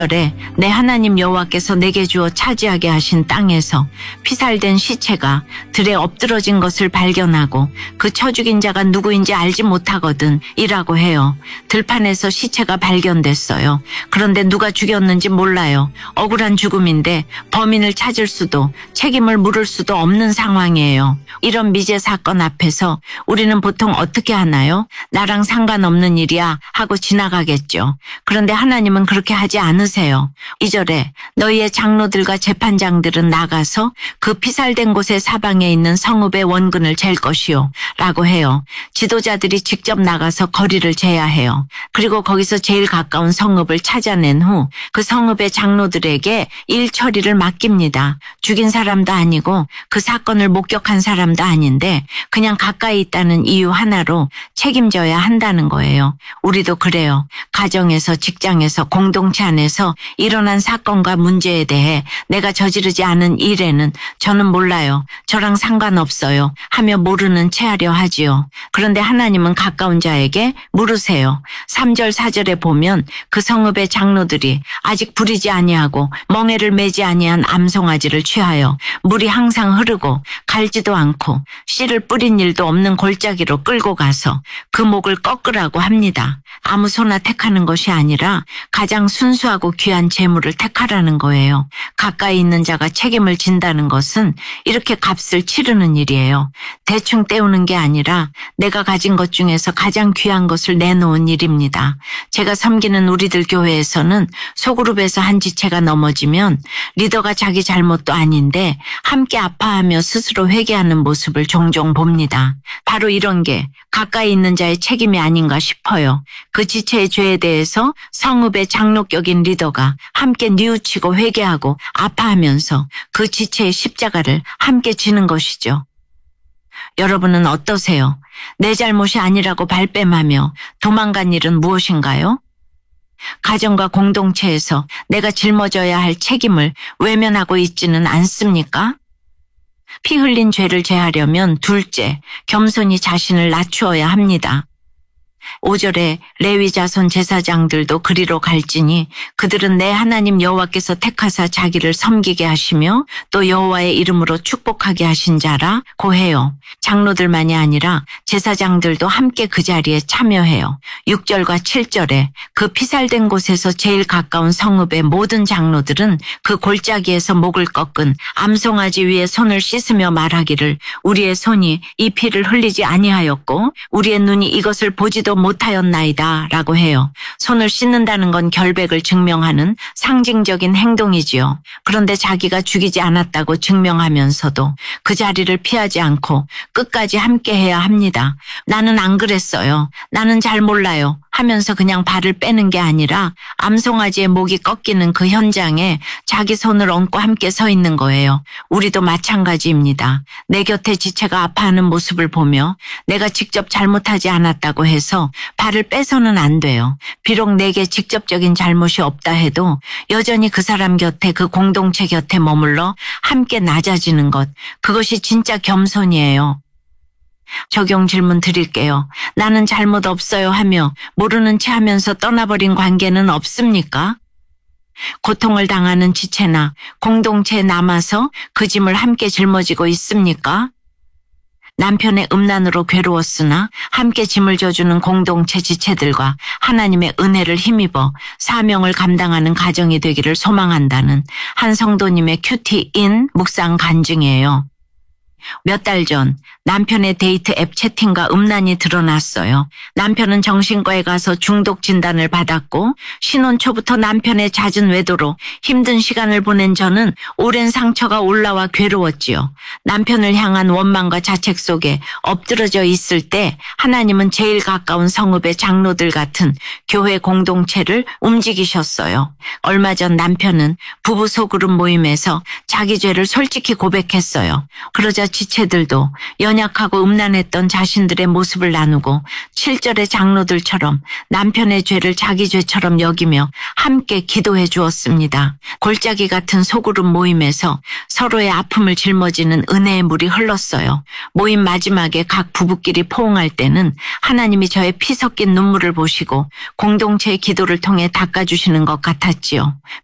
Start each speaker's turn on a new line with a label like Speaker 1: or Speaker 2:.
Speaker 1: 2절에 내 하나님 여호와께서 내게 주어 차지하게 하신 땅에서 피살된 시체가 들에 엎드러진 것을 발견하고 그 쳐 죽인 자가 누구인지 알지 못하거든 이라고 해요. 들판에서 시체가 발견됐어요. 그런데 누가 죽였는지 몰라요. 억울한 죽음인데 범인을 찾을 수도 책임을 물을 수도 없는 상황이에요. 이런 미제 사건 앞에서 우리는 보통 어떻게 하나요? 나랑 상관없는 일이야 하고 지나가겠죠. 그런데 하나님은 그렇게 하지 않으세요. 2절에 너희의 장로들과 재판장들은 나가서 그 피살된 곳의 사방에 있는 성읍의 원근을 잴 것이요 라고 해요. 지도자들이 직접 나가서 거리를 재야 해요. 그리고 거기서 제일 가까운 성읍을 찾아낸 후 그 성읍의 장로들에게 일 처리를 맡깁니다. 죽인 사람도 아니고 그 사건을 목격한 사람도 아닌데 그냥 가까이 있다는 이유 하나로 책임져야 한다는 거예요. 우리도 그래요. 가정에서, 직장에서, 공동체 안에서 일어난 사건과 문제에 대해 내가 저지르지 않은 일에는 저는 몰라요. 저랑 상관없어요. 하며 모르는 채 하려 하지요. 그런데 하나님은 가까운 자에게 물으세요. 3절 4절에 보면 그 성읍의 장로들이 아직 부리지 아니하고 멍에를 매지 아니한 암송아지를 취하여 물이 항상 흐르고 갈지도 않고 씨를 뿌린 일도 없는 골짜기로 끌고 가서 그 목을 꺾으라고 합니다. 아무 소나 택하는 것이 아니라 가장 순수하고 귀한 재물을 택하라는 거예요. 가까이 있는 자가 책임을 진다는 것은 이렇게 값을 치르는 일이에요. 대충 때우는 게 아니라 내가 가진 것 중에서 가장 귀한 것을 내놓은 일입니다. 제가 섬기는 우리들 교회에서는 소그룹에서 한 지체가 넘어지면 리더가 자기 잘못도 아닌데 함께 아파하며 스스로 회개하는 모습을 종종 봅니다. 바로 이런 게 가까이 있는 자의 책임이 아닌가 싶어요. 그 지체의 죄에 대해서 성읍의 장로격인 리더가 함께 뉘우치고 회개하고 아파하면서 그 지체의 십자가를 함께 지는 것이죠. 여러분은 어떠세요? 내 잘못이 아니라고 발뺌하며 도망간 일은 무엇인가요? 가정과 공동체에서 내가 짊어져야 할 책임을 외면하고 있지는 않습니까? 피 흘린 죄를 제하려면 둘째, 겸손히 자신을 낮추어야 합니다. 5절에 레위 자손 제사장들도 그리로 갈지니 그들은 내 하나님 여호와께서 택하사 자기를 섬기게 하시며 또 여호와의 이름으로 축복하게 하신 자라고 해요. 장로들만이 아니라 제사장들도 함께 그 자리에 참여해요. 6절과 7절에 그 피살된 곳에서 제일 가까운 성읍의 모든 장로들은 그 골짜기에서 목을 꺾은 암송아지 위에 손을 씻으며 말하기를 우리의 손이 이 피를 흘리지 아니하였고 우리의 눈이 이것을 보지도 못하였나이다 라고 해요. 손을 씻는다는 건 결백을 증명하는 상징적인 행동이지요. 그런데 자기가 죽이지 않았다고 증명하면서도 그 자리를 피하지 않고 끝까지 함께해야 합니다. 나는 안 그랬어요. 나는 잘 몰라요. 하면서 그냥 발을 빼는 게 아니라 암송아지의 목이 꺾이는 그 현장에 자기 손을 얹고 함께 서 있는 거예요. 우리도 마찬가지입니다. 내 곁에 지체가 아파하는 모습을 보며 내가 직접 잘못하지 않았다고 해서 발을 빼서는 안 돼요. 비록 내게 직접적인 잘못이 없다 해도 여전히 그 사람 곁에 그 공동체 곁에 머물러 함께 낮아지는 것, 그것이 진짜 겸손이에요. 적용 질문 드릴게요. 나는 잘못 없어요 하며 모르는 채 하면서 떠나버린 관계는 없습니까? 고통을 당하는 지체나 공동체에 남아서 그 짐을 함께 짊어지고 있습니까? 남편의 음란으로 괴로웠으나 함께 짐을 져주는 공동체 지체들과 하나님의 은혜를 힘입어 사명을 감당하는 가정이 되기를 소망한다는 한 성도님의 큐티인 묵상 간증이에요. 몇 달 전 남편의 데이트 앱 채팅과 음란이 드러났어요. 남편은 정신과에 가서 중독 진단을 받았고 신혼 초부터 남편의 잦은 외도로 힘든 시간을 보낸 저는 오랜 상처가 올라와 괴로웠지요. 남편을 향한 원망과 자책 속에 엎드러져 있을 때 하나님은 제일 가까운 성읍의 장로들 같은 교회 공동체를 움직이셨어요. 얼마 전 남편은 부부 소그룹 모임에서 자기 죄를 솔직히 고백했어요. 그러자 지체들도 연약하고 음란했던 자신들의 모습을 나누고 7절의 장로들처럼 남편의 죄를 자기 죄처럼 여기며 함께 기도해 주었습니다. 골짜기 같은 소그룹 모임에서 서로의 아픔을 짊어지는 은혜의 물이 흘렀어요. 모임 마지막에 각 부부끼리 포옹할 때는 하나님이 저의 피 섞인 눈물을 보시고 공동체의 기도를 통해 닦아주시는 것 같았지요.